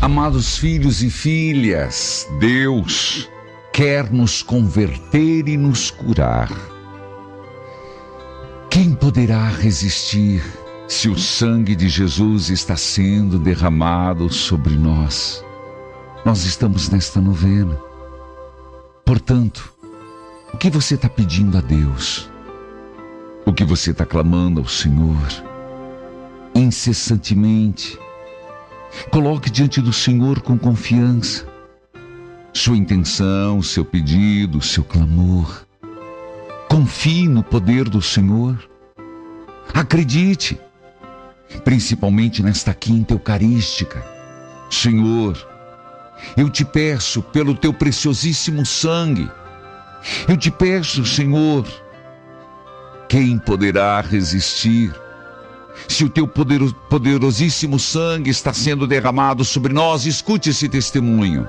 Amados filhos e filhas, Deus quer nos converter e nos curar. Quem poderá resistir se o sangue de Jesus está sendo derramado sobre nós? Nós estamos nesta novena. Portanto, o que você está pedindo a Deus? O que você está clamando ao Senhor? Incessantemente, coloque diante do Senhor com confiança sua intenção, seu pedido, seu clamor. Confie no poder do Senhor. Acredite, principalmente nesta quinta eucarística. Senhor, eu te peço pelo teu preciosíssimo sangue. Eu te peço, Senhor, quem poderá resistir se o teu poderosíssimo sangue está sendo derramado sobre nós? Escute esse testemunho.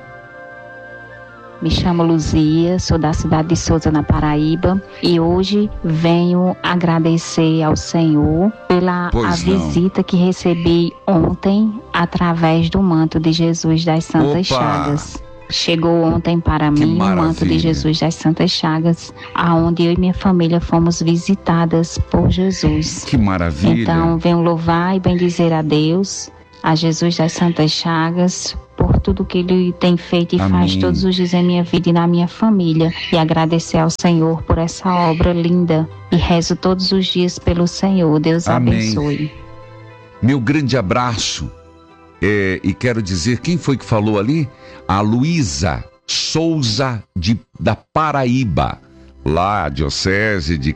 Me chamo Luzia, sou da cidade de Souza, na Paraíba, e hoje venho agradecer ao Senhor pela visita que recebi ontem através do manto de Jesus das Santas Chagas. Chegou ontem para mim o manto de Jesus das Santas Chagas, aonde eu e minha família fomos visitadas por Jesus. Que maravilha! Então, venho louvar e bendizer a Deus, a Jesus das Santas Chagas, por tudo que Ele tem feito e faz todos os dias em minha vida e na minha família. E agradecer ao Senhor por essa obra linda. E rezo todos os dias pelo Senhor. Deus abençoe. Meu grande abraço. E quero dizer, quem foi que falou ali? A Luísa Souza da Paraíba, lá a diocese de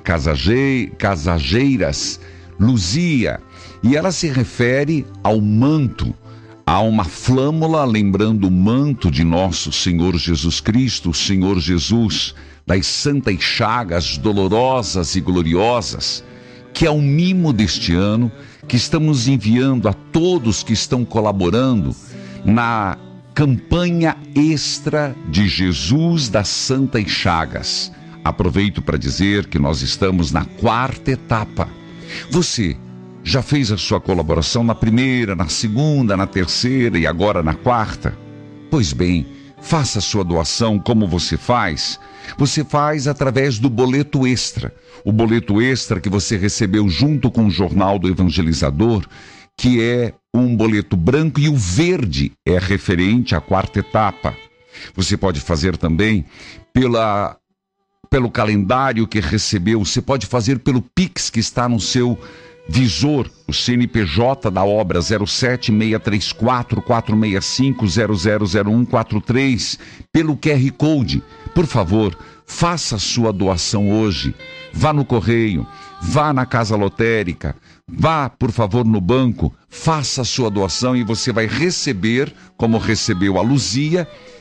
Casageiras, Luzia. E ela se refere ao manto, a uma flâmula lembrando o manto de nosso Senhor Jesus Cristo, o Senhor Jesus das Santas Chagas dolorosas e gloriosas, que é o mimo deste ano, que estamos enviando a todos que estão colaborando na campanha extra de Jesus das Santas Chagas. Aproveito para dizer que nós estamos na 4ª etapa. Você já fez a sua colaboração na primeira, na segunda, na terceira e agora na 4ª? Pois bem, faça a sua doação. Como você faz? Você faz através do boleto extra. O boleto extra que você recebeu junto com o Jornal do Evangelizador, que é um boleto branco, e o verde é referente à 4ª etapa. Você pode fazer também pelo calendário que recebeu. Você pode fazer pelo Pix que está no seu visor, o CNPJ da obra 07634-465-000143, pelo QR Code. Por favor, faça a sua doação hoje. Vá no correio, vá na casa lotérica, vá, por favor, no banco, faça a sua doação e você vai receber, como recebeu a Luzia,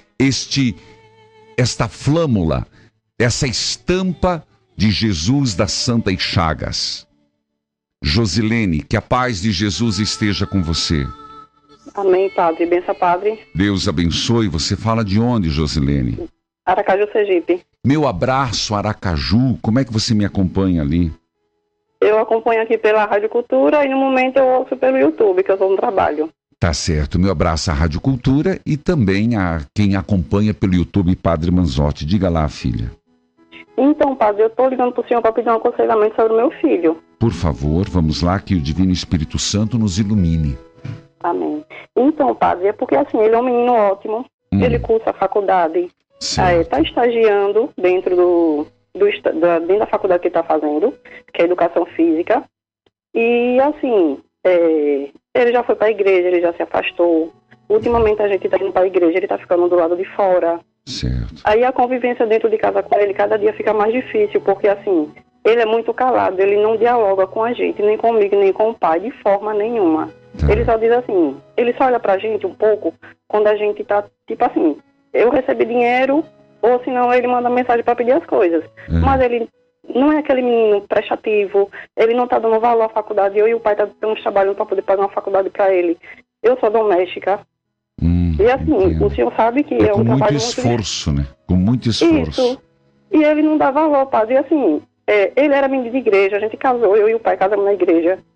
esta flâmula, essa estampa de Jesus das Santas Chagas. Josilene, que a paz de Jesus esteja com você. Amém, Padre. Benção, Padre. Deus abençoe. Você fala de onde, Josilene? Aracaju, Sergipe. Meu abraço, Aracaju. Como é que você me acompanha ali? Eu acompanho aqui pela Rádio Cultura e no momento eu ouço pelo YouTube, que eu estou no trabalho. Tá certo. Meu abraço à Rádio Cultura e também a quem acompanha pelo YouTube, Padre Manzotti. Diga lá, filha. Então, Padre, eu estou ligando para o senhor para pedir um aconselhamento sobre o meu filho. Por favor, vamos lá, que o Divino Espírito Santo nos ilumine. Amém. Então, Padre, é porque assim, ele é um menino ótimo, ele cursa a faculdade, está estagiando dentro dentro da faculdade que ele está fazendo, que é Educação Física, e assim, ele já foi para a igreja, ele já se afastou. Ultimamente a gente está indo para a igreja, ele está ficando do lado de fora. Certo. Aí a convivência dentro de casa com ele cada dia fica mais difícil, porque assim, ele é muito calado, ele não dialoga com a gente, nem comigo, nem com o pai, de forma nenhuma. Tá. Ele só diz assim, ele só olha pra gente um pouco quando a gente tá, tipo assim, eu recebi dinheiro, ou senão ele manda mensagem para pedir as coisas. Mas ele não é aquele menino prestativo, ele não tá dando valor à faculdade, eu e o pai estamos trabalhando para poder pagar uma faculdade para ele. Eu sou doméstica. E assim, entendo. O senhor sabe que é um trabalho muito esforço, né? Com muito esforço. Isso. E ele não dá valor, Padre. E assim, ele era menino de igreja, a gente casou, eu e o pai casamos na igreja.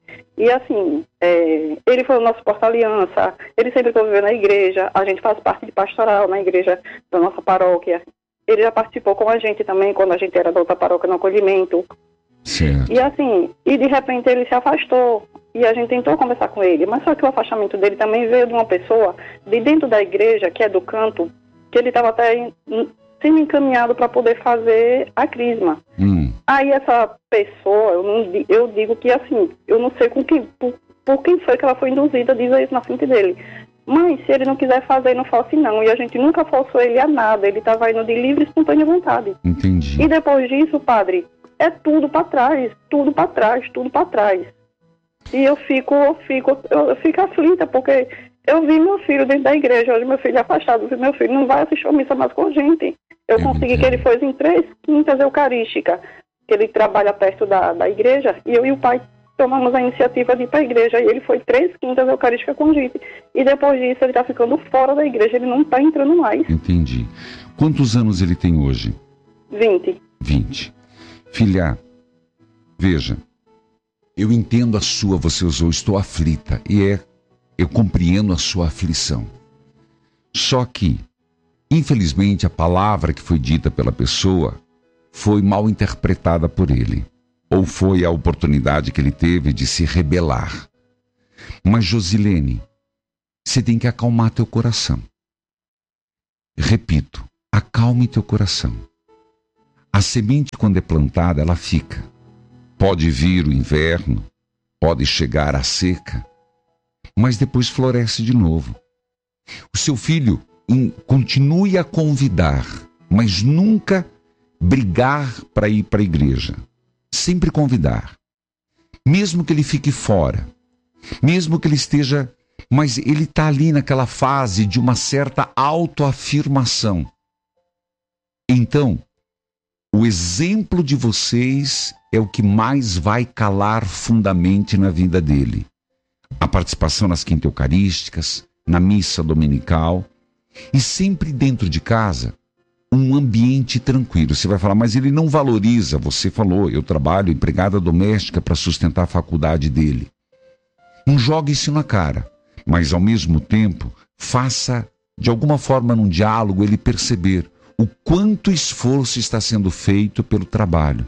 E assim, ele foi o nosso porta-aliança, ele sempre conviveu na igreja, a gente faz parte de pastoral na igreja da nossa paróquia. Ele já participou com a gente também, quando a gente era da outra paróquia no acolhimento. Certo. E assim, de repente ele se afastou, e a gente tentou conversar com ele, mas só que o afastamento dele também veio de uma pessoa de dentro da igreja, que é do canto, que ele estava até sendo encaminhado para poder fazer a crisma. Aí essa pessoa, eu digo que assim, eu não sei por quem foi que ela foi induzida a dizer isso na frente dele. Mas se ele não quiser fazer, não faça não. E a gente nunca forçou ele a nada, ele estava indo de livre e espontânea vontade. Entendi. E depois disso, padre, é tudo para trás, tudo para trás, tudo para trás. E eu fico aflita, porque eu vi meu filho dentro da igreja, hoje meu filho é afastado, meu filho não vai assistir a missa mais com a gente. Eu consegui que ele fosse em 3 quintas eucarísticas, que ele trabalha perto da igreja, e eu e o pai tomamos a iniciativa de ir para a igreja, e ele foi 3 quintas eucarísticas com a gente. E depois disso ele está ficando fora da igreja, ele não está entrando mais. Entendi. Quantos anos ele tem hoje? 20. Filha, veja, eu entendo você usou, estou aflita, eu compreendo a sua aflição. Só que, infelizmente, a palavra que foi dita pela pessoa foi mal interpretada por ele, ou foi a oportunidade que ele teve de se rebelar. Mas, Josilene, você tem que acalmar teu coração. Repito, acalme teu coração. A semente, quando é plantada, ela fica. Pode vir o inverno, pode chegar a seca, mas depois floresce de novo. O seu filho continue a convidar, mas nunca brigar para ir para a igreja. Sempre convidar. Mesmo que ele fique fora, mesmo que ele esteja... Mas ele está ali naquela fase de uma certa autoafirmação. Então, o exemplo de vocês é o que mais vai calar fundamente na vida dele. A participação nas quintas eucarísticas, na missa dominical, e sempre dentro de casa, um ambiente tranquilo. Você vai falar, mas ele não valoriza. Você falou, eu trabalho empregada doméstica para sustentar a faculdade dele. Não jogue isso na cara, mas ao mesmo tempo, faça de alguma forma num diálogo ele perceber o quanto esforço está sendo feito pelo trabalho.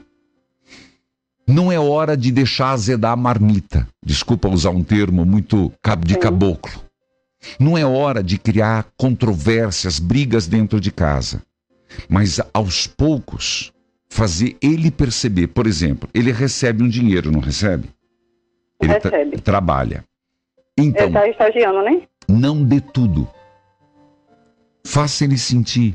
Não é hora de deixar azedar a marmita. Desculpa usar um termo muito de caboclo. Não é hora de criar controvérsias, brigas dentro de casa. Mas aos poucos, fazer ele perceber. Por exemplo, ele recebe um dinheiro, não recebe? Ele recebe. Trabalha. Então, ele está estagiando, né? Não dê tudo. Faça ele sentir.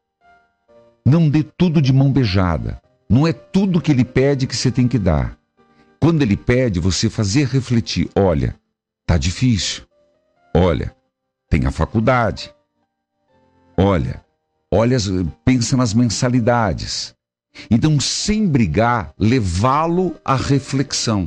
Não dê tudo de mão beijada. Não é tudo que ele pede que você tem que dar. Quando ele pede, você fazer refletir. Olha, tá difícil. Olha, tem a faculdade. Olha, pensa nas mensalidades. Então, sem brigar, levá-lo à reflexão.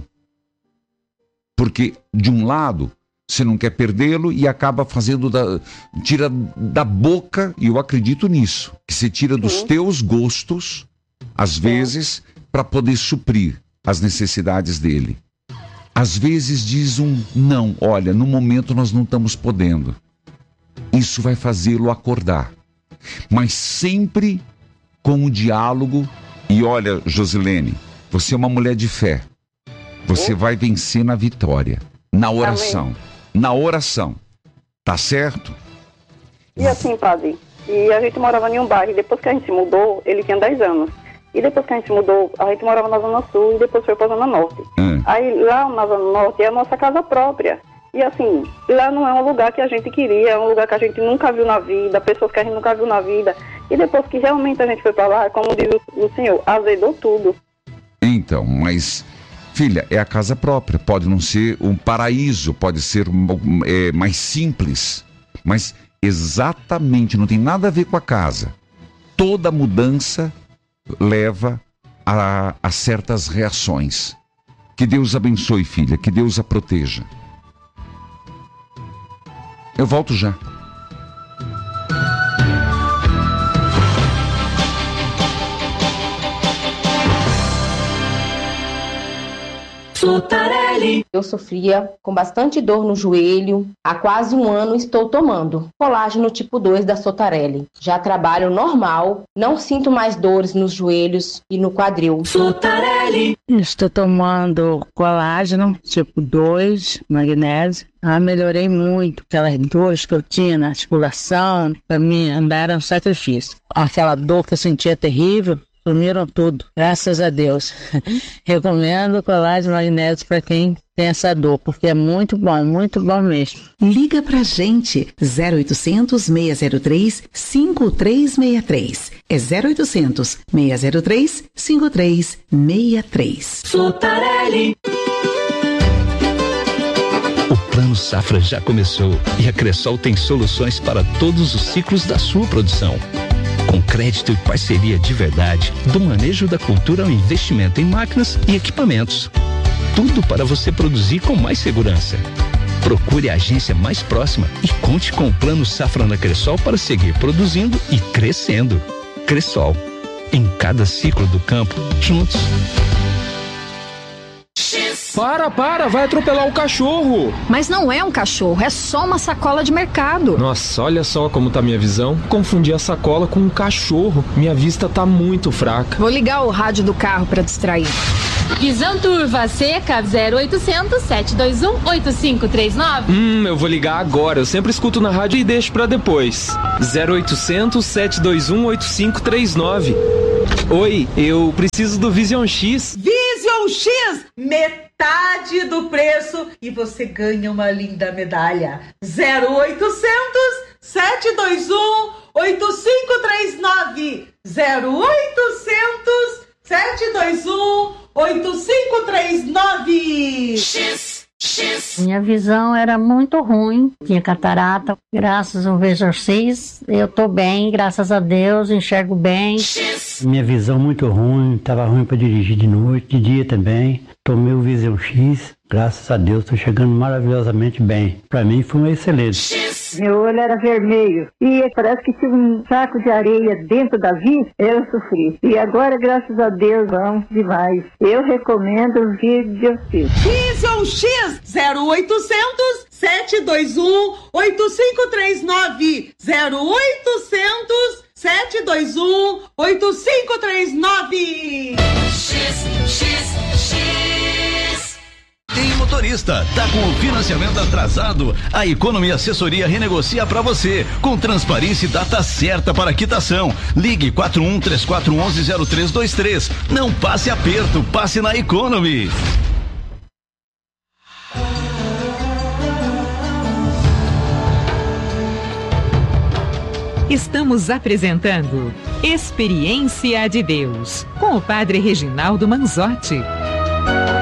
Porque, de um lado, você não quer perdê-lo e acaba fazendo tira da boca, e eu acredito nisso, que você tira dos teus gostos, às vezes, para poder suprir as necessidades dele. Às vezes diz não, olha, no momento nós não estamos podendo. Isso vai fazê-lo acordar. Mas sempre com o diálogo. E olha, Josilene, você é uma mulher de fé. Você vai vencer na vitória, na oração. Amém. Na oração. Tá certo? E assim, padre, e a gente morava em um bairro, e depois que a gente se mudou, ele tinha 10 anos. E depois que a gente se mudou, a gente morava na Zona Sul e depois foi pra Zona Norte. Aí lá na Zona Norte é a nossa casa própria. E assim, lá não é um lugar que a gente queria, é um lugar que a gente nunca viu na vida, pessoas que a gente nunca viu na vida. E depois que realmente a gente foi pra lá, como diz o senhor, azedou tudo. Então, mas... Filha, é a casa própria, pode não ser um paraíso, pode ser mais simples, mas exatamente, não tem nada a ver com a casa. Toda mudança leva a certas reações. Que Deus abençoe, filha, que Deus a proteja. Eu volto já. Sotarelli. Eu sofria com bastante dor no joelho. Há quase um ano estou tomando colágeno tipo 2 da Sotarelli. Já trabalho normal, não sinto mais dores nos joelhos e no quadril. Sotarelli. Estou tomando colágeno tipo 2, magnésio. Melhorei muito. Aquelas dores que eu tinha na articulação, para mim andar era um sacrifício. Aquela dor que eu sentia terrível, sumiram tudo, graças a Deus. Recomendo o colágeno magnésio para quem tem essa dor, porque é muito bom mesmo. Liga pra gente, 0800 603 5363. É 0800 603 5363. Sotarelli. O Plano Safra já começou e a Cressol tem soluções para todos os ciclos da sua produção. Com crédito e parceria de verdade, do manejo da cultura ao investimento em máquinas e equipamentos. Tudo para você produzir com mais segurança. Procure a agência mais próxima e conte com o Plano Safra na Cressol para seguir produzindo e crescendo. Cressol, em cada ciclo do campo, juntos. Para, vai atropelar o cachorro. Mas não é um cachorro, é só uma sacola de mercado. Nossa, olha só como tá minha visão. Confundi a sacola com um cachorro. Minha vista tá muito fraca. Vou ligar o rádio do carro para distrair. Visão Turva Seca 0800 721 8539. Eu vou ligar agora. Eu sempre escuto na rádio e deixo pra depois. 0800 721 8539. Oi, eu preciso do Vision X. Vision X, metade do preço e você ganha uma linda medalha. 0800 721 8539. 0800 721 8539. Minha visão era muito ruim, tinha catarata. Graças ao Vision X, eu tô bem, graças a Deus, enxergo bem. Minha visão muito ruim, tava ruim para dirigir de noite, de dia também. Tomei o Vision X, graças a Deus, tô chegando maravilhosamente bem. Para mim foi um excelente. Meu olho era vermelho e parece que tinha um saco de areia dentro da vista. Eu sofri. E agora, graças a Deus, vamos demais. Eu recomendo o Vision X. Vision X 0800 721 8539. 0800 721 8539. Tem motorista, tá com o financiamento atrasado? A Economy Assessoria renegocia para você, com transparência e data certa para quitação. Ligue 4134110323. Não passe aperto, passe na Economy. Estamos apresentando Experiência de Deus, com o Padre Reginaldo Manzotti.